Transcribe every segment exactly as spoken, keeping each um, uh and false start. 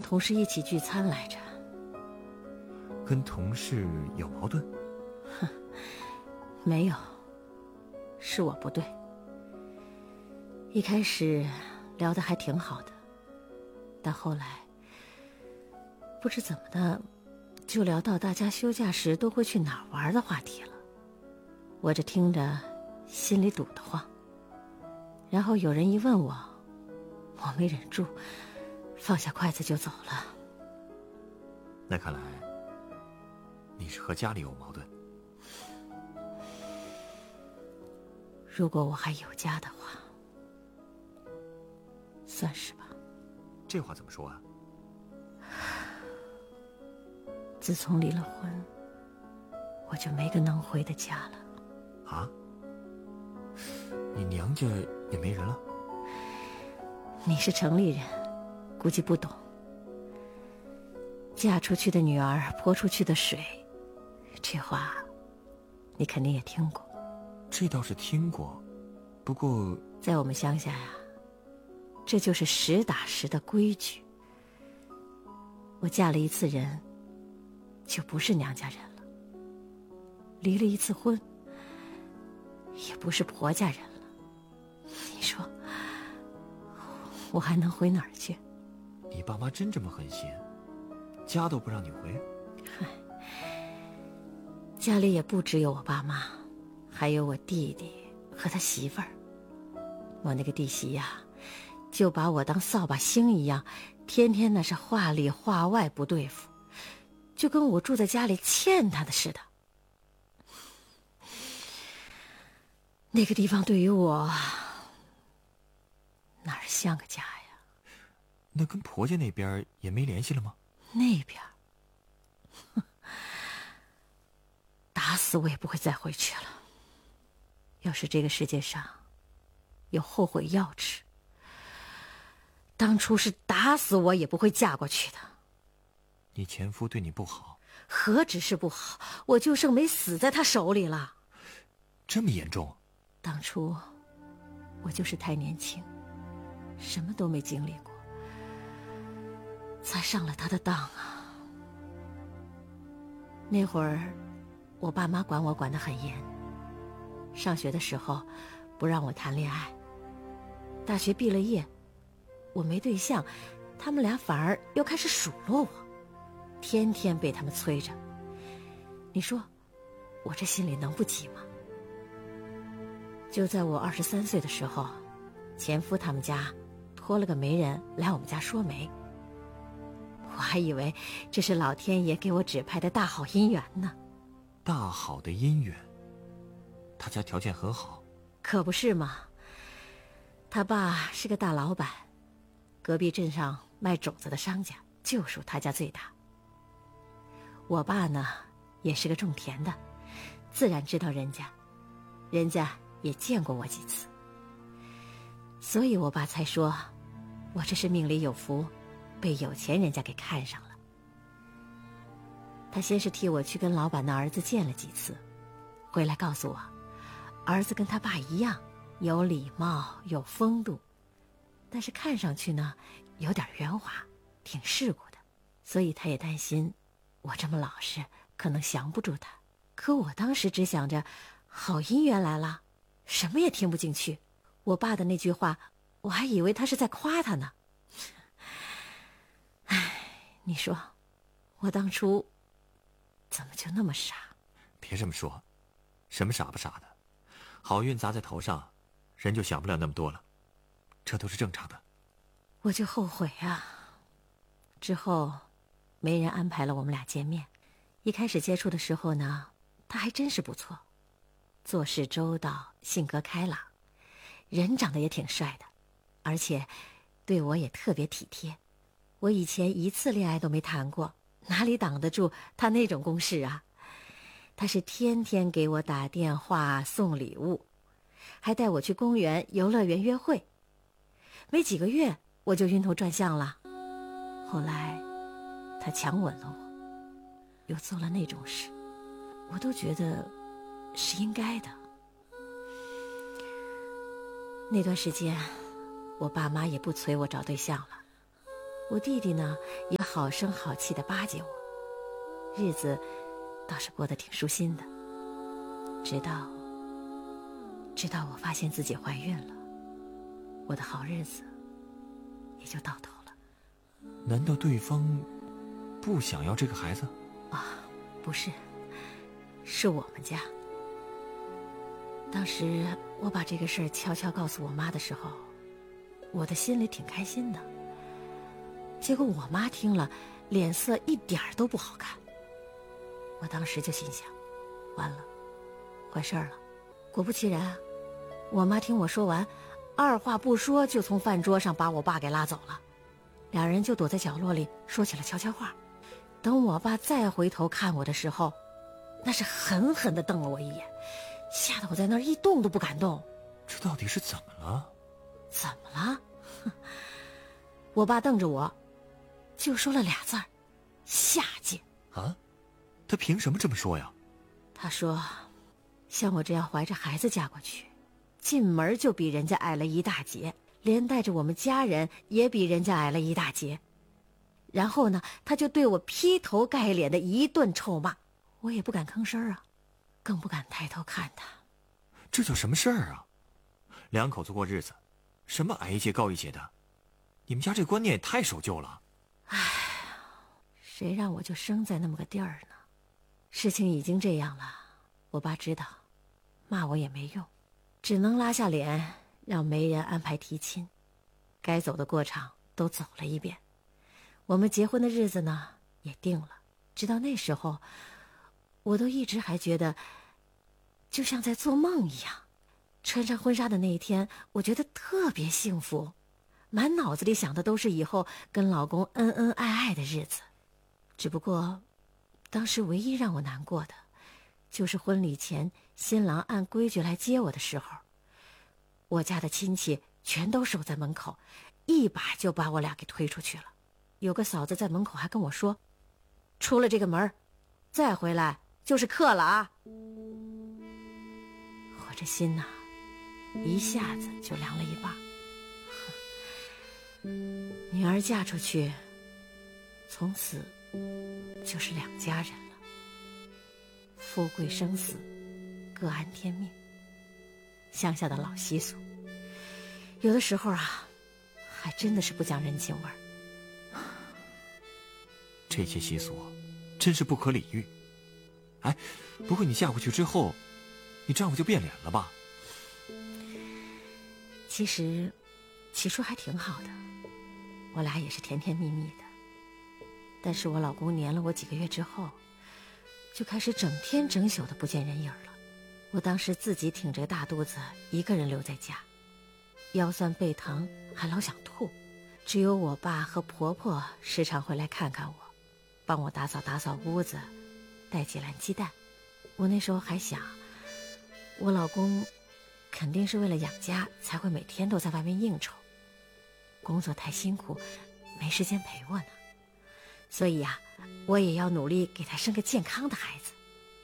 同事一起聚餐来着。 跟同事有矛盾？ 哼，没有，是我不对。一开始聊得还挺好的，但后来不知怎么的，就聊到大家休假时都会去哪儿玩的话题了。我这听着心里堵得慌，然后有人一问我，我没忍住，放下筷子就走了。 那看来你是和家里有矛盾。 如果我还有家的话，算是吧。 这话怎么说啊？ 自从离了婚，我就没个能回的家了。 啊？你娘家也没人了？ 你是城里人，估计不懂。嫁出去的女儿泼出去的水，这话你肯定也听过。 这倒是听过，不过在我们乡下呀，这就是实打实的规矩。我嫁了一次人，就不是娘家人了；离了一次婚，也不是婆家人了。你说我还能回哪儿去？ 你爸妈真这么狠心，家都不让你回？ 嗨，家里也不只有我爸妈，还有我弟弟和他媳妇儿。我那个弟媳呀，就把我当扫把星一样，天天那是话里话外不对付，就跟我住在家里欠他的似的。那个地方对于我哪儿像个家呀？ 那跟婆家那边也没联系了吗？ 那边哼，打死我也不会再回去了。要是这个世界上有后悔药吃，当初是打死我也不会嫁过去的。 你前夫对你不好？ 何止是不好，我就剩没死在他手里了。 这么严重？ 当初我就是太年轻，什么都没经历过，才上了他的当啊。那会儿我爸妈管我管得很严，上学的时候不让我谈恋爱，大学毕了业我没对象，他们俩反而又开始数落我，天天被他们催着。你说我这心里能不急吗？就在我二十三岁的时候，前夫他们家托了个媒人来我们家说媒，我还以为这是老天爷给我指派的大好姻缘呢。 大好的姻缘？他家条件很好？ 可不是嘛，他爸是个大老板，隔壁镇上卖种子的商家就属他家最大。我爸呢也是个种田的，自然知道人家，人家也见过我几次，所以我爸才说我这是命里有福，被有钱人家给看上了。他先是替我去跟老板的儿子见了几次，回来告诉我儿子跟他爸一样，有礼貌有风度，但是看上去呢有点圆滑，挺世故的，所以他也担心我这么老实可能降不住他。可我当时只想着好姻缘来了，什么也听不进去。我爸的那句话我还以为他是在夸他呢。唉，你说我当初怎么就那么傻？ 别这么说，什么傻不傻的，好运砸在头上，人就想不了那么多了，这都是正常的。 我就后悔啊。之后媒人安排了我们俩见面，一开始接触的时候呢，他还真是不错，做事周到，性格开朗，人长得也挺帅的，而且对我也特别体贴。我以前一次恋爱都没谈过，哪里挡得住他那种攻势啊？他是天天给我打电话送礼物，还带我去公园游乐园约会，没几个月我就晕头转向了。后来他强吻了我，又做了那种事，我都觉得是应该的。那段时间我爸妈也不催我找对象了， 我弟弟呢也好声好气地巴结我，日子倒是过得挺舒心的。直到直到我发现自己怀孕了，我的好日子也就到头了。 难道对方不想要这个孩子？ 啊，不是，是我们家。当时我把这个事儿悄悄告诉我妈的时候，我的心里挺开心的。结果我妈听了，脸色一点儿都不好看。我当时就心想，完了，坏事了。果不其然，我妈听我说完，二话不说就从饭桌上把我爸给拉走了。两人就躲在角落里说起了悄悄话。等我爸再回头看我的时候，那是狠狠地瞪了我一眼，吓得我在那儿一动都不敢动。 这到底是怎么了？ 怎么了？我爸瞪着我，就说了俩字儿：下贱。 啊？他凭什么这么说呀？ 他说，像我这样怀着孩子嫁过去，进门就比人家矮了一大截，连带着我们家人也比人家矮了一大截。然后呢，他就对我劈头盖脸的一顿臭骂，我也不敢吭声啊，更不敢抬头看他。 这叫什么事儿啊？两口子过日子，什么矮一截高一截的，你们家这观念也太守旧了。 唉，谁让我就生在那么个地儿呢？事情已经这样了，我爸知道，骂我也没用，只能拉下脸让媒人安排提亲，该走的过场都走了一遍。我们结婚的日子呢也定了，直到那时候，我都一直还觉得就像在做梦一样。穿上婚纱的那一天，我觉得特别幸福，满脑子里想的都是以后跟老公恩恩爱爱的日子。只不过当时唯一让我难过的，就是婚礼前新郎按规矩来接我的时候，我家的亲戚全都守在门口，一把就把我俩给推出去了。有个嫂子在门口还跟我说，出了这个门再回来就是客了啊。我这心呐、啊、一下子就凉了一半。女儿嫁出去，从此就是两家人了，富贵生死各安天命，乡下的老习俗，有的时候啊还真的是不讲人情味儿。 这些习俗真是不可理喻。哎，不过你嫁过去之后，你丈夫就变脸了吧？ 其实起初还挺好的，我俩也是甜甜蜜蜜的。但是我老公黏了我几个月之后，就开始整天整宿的不见人影了。我当时自己挺着个大肚子一个人留在家，腰酸背疼还老想吐，只有我爸和婆婆时常会来看看我，帮我打扫打扫屋子，带几篮鸡蛋。我那时候还想，我老公肯定是为了养家才会每天都在外面应酬，工作太辛苦，没时间陪我呢。所以呀、啊，我也要努力给他生个健康的孩子。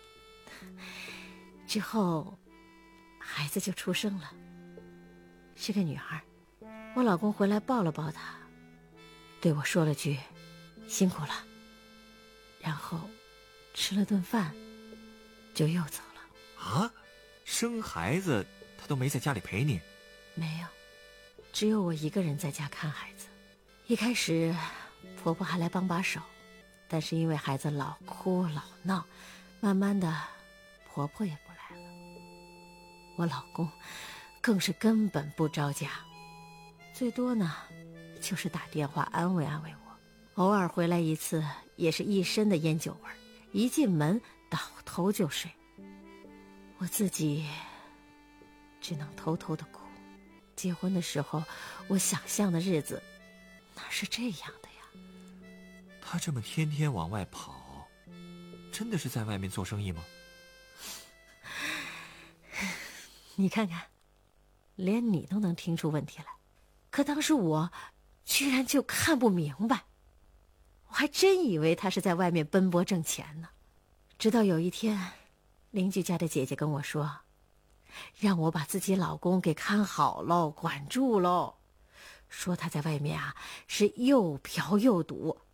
之后，孩子就出生了，是个女孩。我老公回来抱了抱她，对我说了句“辛苦了”，然后吃了顿饭，就又走了。 啊，生孩子他都没在家里陪你？ 没有，只有我一个人在家看孩子。一开始婆婆还来帮把手，但是因为孩子老哭老闹，慢慢的婆婆也不来了。我老公更是根本不着家，最多呢就是打电话安慰安慰我，偶尔回来一次也是一身的烟酒味儿，一进门倒头就睡。我自己只能偷偷的哭。结婚的时候我想象的日子哪是这样的呀？ 他这么天天往外跑，真的是在外面做生意吗？ 你看看，连你都能听出问题来，可当时我居然就看不明白，我还真以为他是在外面奔波挣钱呢。直到有一天，邻居家的姐姐跟我说，让我把自己老公给看好喽，管住喽， 说他在外面啊是又嫖又赌，